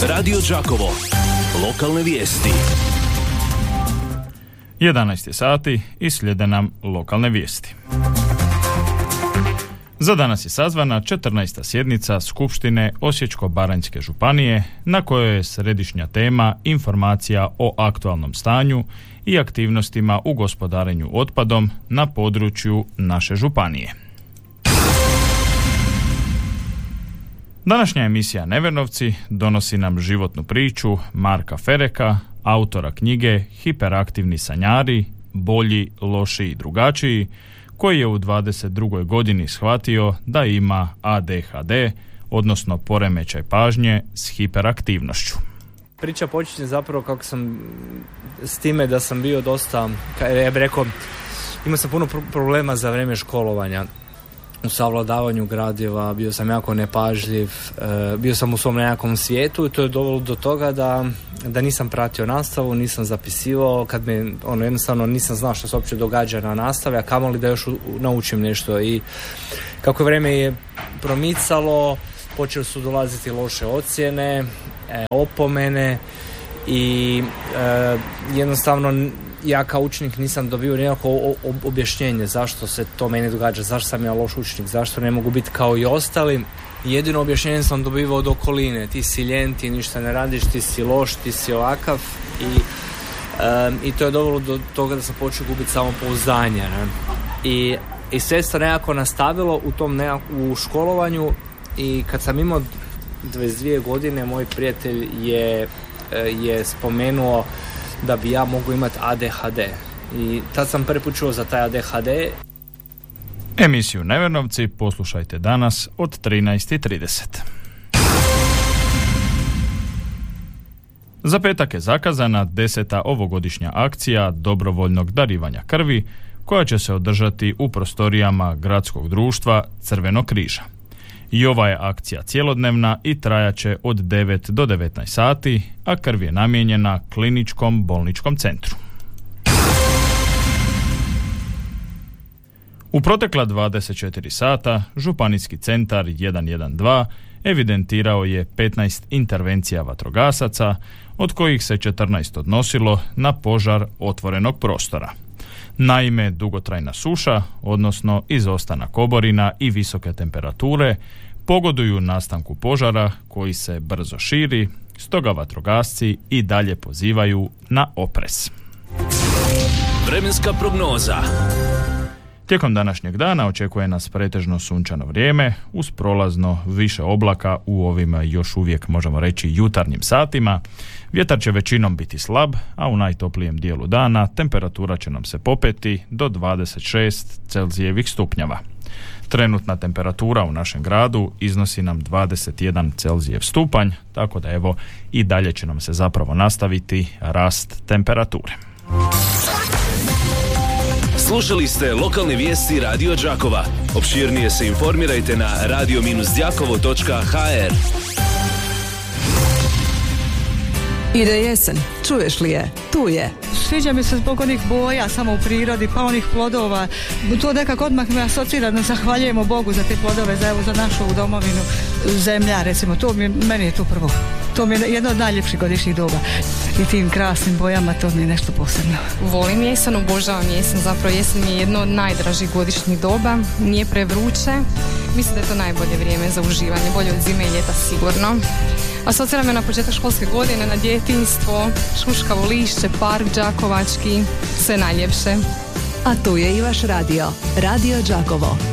Radio Đakovo. Lokalne vijesti. 11 je sati i slijede nam lokalne vijesti. Za danas je sazvana 14. sjednica Skupštine Osječko-baranjske županije, na kojoj je središnja tema informacija o aktualnom stanju i aktivnostima u gospodarenju otpadom na području naše županije. Današnja emisija Nevernovci donosi nam životnu priču Marka Fereka, autora knjige Hiperaktivni sanjari, bolji, lošiji i drugačiji, koji je u 22. godini shvatio da ima ADHD, odnosno poremećaj pažnje s hiperaktivnošću. Priča počinje zapravo kako sam s time da sam bio dosta, ja bih rekao, imao sam puno problema za vrijeme školovanja. U savladavanju gradiva, bio sam jako nepažljiv, bio sam u svom nekakvom svijetu i to je dovelo do toga da nisam pratio nastavu, nisam zapisivao, kad me jednostavno nisam znao što se uopće događa na nastavi, a kamoli da još naučim nešto. I kako vrijeme je promicalo, počeli su dolaziti loše ocjene, opomene i jednostavno ja kao učenik nisam dobio nikako objašnjenje zašto se to meni događa, zašto sam ja loš učenik, zašto ne mogu biti kao i ostali. Jedino objašnjenje sam dobivao od okoline, ti si ljen, ti ništa ne radiš, ti si loš, ti si ovakav i to je dovelo do toga da sam počeo gubiti samopouzdanje. I sve se nekako nastavilo u školovanju i kad sam imao 22 godine moj prijatelj je spomenuo da bi ja mogu imati ADHD. I tad sam prvi put čuo za taj ADHD. Emisiju Nevernovci poslušajte danas od 13:30. Za petak je zakazana 10. ovogodišnja akcija dobrovoljnog darivanja krvi, koja će se održati u prostorijama gradskog društva Crvenog križa. I ova je akcija cjelodnevna i trajaće od 9 do 19 sati, a krv je namijenjena kliničkom bolničkom centru. U protekla 24 sata Županijski centar 112 evidentirao je 15 intervencija vatrogasaca, od kojih se 14 odnosilo na požar otvorenog prostora. Naime, dugotrajna suša, odnosno izostanak oborina i visoke temperature, pogoduju nastanku požara koji se brzo širi, stoga vatrogasci i dalje pozivaju na oprez. Vremenska prognoza. Tijekom današnjeg dana očekuje nas pretežno sunčano vrijeme uz prolazno više oblaka u ovim još uvijek možemo reći jutarnjim satima. Vjetar će većinom biti slab, a u najtoplijem dijelu dana temperatura će nam se popeti do 26 Celzijevih stupnjeva. Trenutna temperatura u našem gradu iznosi nam 21 Celzijev stupanj, tako da evo i dalje će nam se zapravo nastaviti rast temperature. Slušali ste lokalne vijesti Radio Đakova. Opširnije se informirajte na radio-đakovo.hr. Ide jesen, čuješ li je? Tu je. Sviđa mi se zbog onih boja samo u prirodi, pa onih plodova. To nekako odmah me asocira da zahvaljujemo Bogu za te plodove, za našu domovinu, zemlja, recimo. Meni je to prvo. To mi je jedno od najljepših godišnjih doba. I tim krasnim bojama, to mi je nešto posebno. Volim jesen, obožavam jesen. Zapravo jesen mi je jedno od najdražih godišnjih doba. Nije prevruće. Mislim da je to najbolje vrijeme za uživanje. Bolje od zime i ljeta sigurno. Asocira me na početak školske godine, na djetinjstvo, šuškavo lišće, park đakovački, sve najljepše. A tu je i vaš radio, Radio Đakovo.